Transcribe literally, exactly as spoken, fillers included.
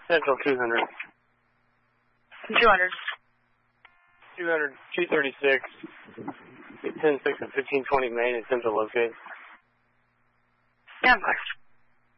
Central two hundred. two hundred. two hundred, two thirty-six, ten six and fifteen twenty Main is Central locate. Yeah, bye.